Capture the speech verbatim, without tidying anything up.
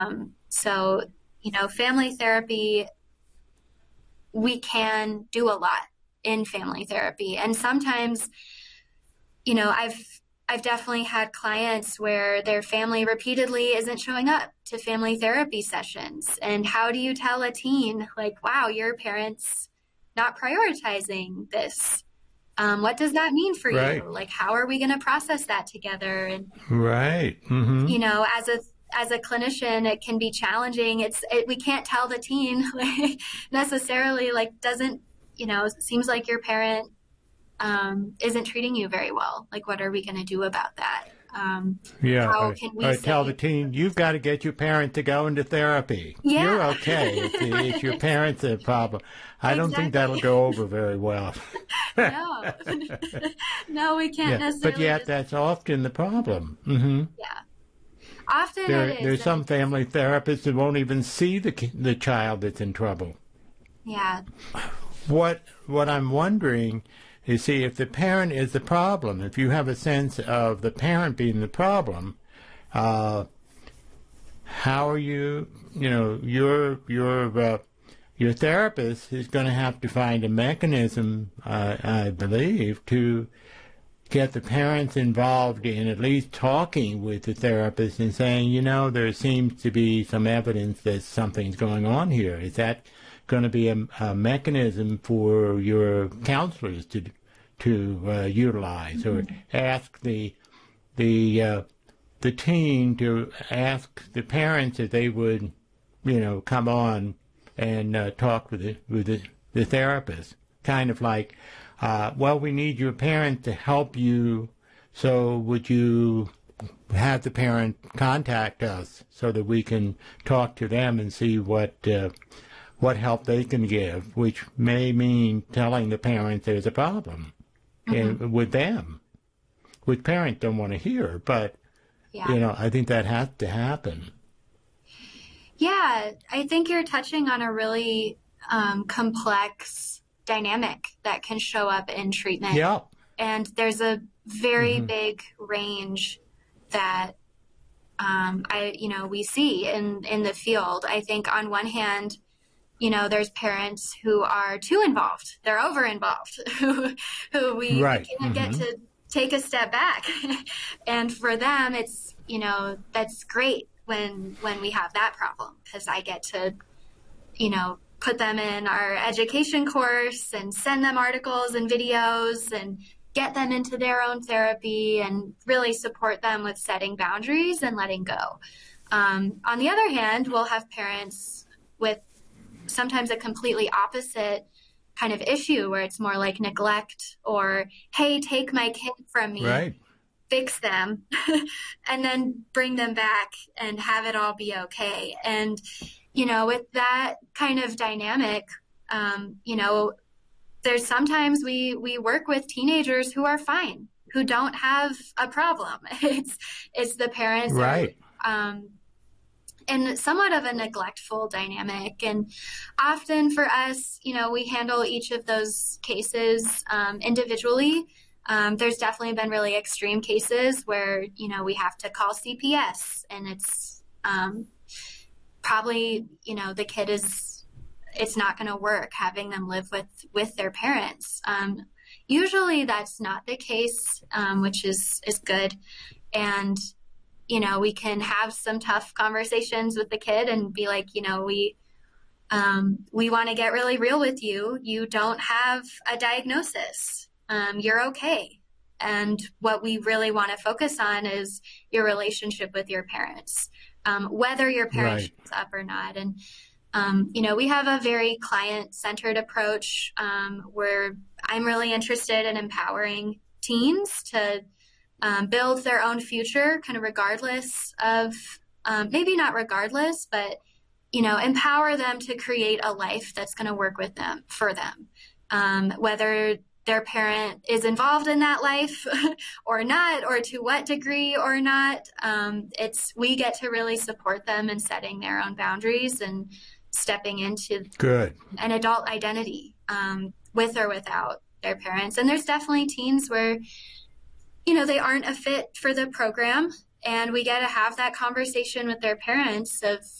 Um, so, you know, family therapy, we can do a lot in family therapy. And sometimes, you know, I've, I've definitely had clients where their family repeatedly isn't showing up to family therapy sessions. And how do you tell a teen, like, wow, your parents not prioritizing this? Um, what does that mean for Right. you? Like, how are we going to process that together? And, Right. Mm-hmm. you know, as a as a clinician, it can be challenging. It's it, we can't tell the teen like, necessarily, like, doesn't, you know, it seems like your parent um, isn't treating you very well. Like, what are we going to do about that? Um, Yeah. how I, can we I say, tell the teen, you've got to get your parent to go into therapy. yeah, You're okay. It's, it's your parents that problem. I don't think that'll exactly. go over very well. No, no, we can't Yeah. But necessarily yet just, that's often the problem. Mm-hmm. yeah. Often There, it is. there's and some it's- family therapists that won't even see the ki- the child that's in trouble. Yeah. What what I'm wondering is, see, if the parent is the problem, if you have a sense of the parent being the problem, uh, how are you? You know, your your uh, your therapist is going to have to find a mechanism, uh, I believe, to get the parents involved in at least talking with the therapist and saying, you know, there seems to be some evidence that something's going on here. Is that going to be a, a mechanism for your counselors to to uh, utilize, or ask the the uh, the teen to ask the parents if they would, you know, come on and uh, talk with the with the, the therapist, kind of like, uh, well, we need your parent to help you, so would you have the parent contact us so that we can talk to them and see what uh, what help they can give, which may mean telling the parent there's a problem mm-hmm. in, with them, which parents don't want to hear, but, Yeah. you know, I think that has to happen. Yeah, I think you're touching on a really um, complex dynamic that can show up in treatment. Yeah. And there's a very mm-hmm. big range that um, I, you know, we see in, in the field. I think on one hand, you know, there's parents who are too involved. They're over involved, who, who we, right. we can't mm-hmm. get to take a step back. And for them, it's, you know, that's great when, when we have that problem, because I get to, you know, put them in our education course and send them articles and videos and get them into their own therapy and really support them with setting boundaries and letting go. Um, on the other hand, we'll have parents with sometimes a completely opposite kind of issue where it's more like neglect or, hey, take my kid from me, right. fix them, and then bring them back and have it all be okay. And, you know, with that kind of dynamic, um, you know, there's sometimes we, we work with teenagers who are fine, who don't have a problem. It's, it's the parents right. are, um, and somewhat of a neglectful dynamic. And often for us, you know, we handle each of those cases um, individually. Um, there's definitely been really extreme cases where, you know, we have to call C P S, and it's um, probably, you know, the kid is, it's not going to work having them live with, with their parents. Um, usually that's not the case, um, which is, is good. And, you know, we can have some tough conversations with the kid and be like, you know, we, um, we want to get really real with you. You don't have a diagnosis. Um, you're okay. And what we really want to focus on is your relationship with your parents, um, whether your parent right. shows up or not. And, um, you know, we have a very client-centered approach um, where I'm really interested in empowering teens to um, build their own future, kind of regardless of, um, maybe not regardless, but, you know, empower them to create a life that's going to work with them, for them, um, whether their parent is involved in that life or not, or to what degree or not. Um, it's, we get to really support them in setting their own boundaries and stepping into Good. an adult identity, um, with or without their parents. And there's definitely teens where, you know, they aren't a fit for the program and we get to have that conversation with their parents of,